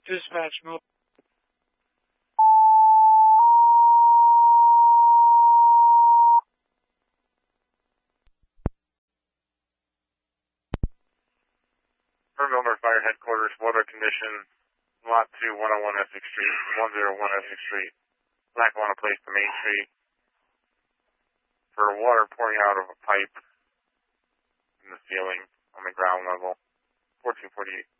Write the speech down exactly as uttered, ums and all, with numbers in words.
Dispatch mode. Milner Fire Headquarters, weather condition, Lot two, one oh one Essex Street, one oh one Essex Street. Lackawanna Place to Main Street. For water pouring out of a pipe in the ceiling on the ground level, fourteen forty-eight.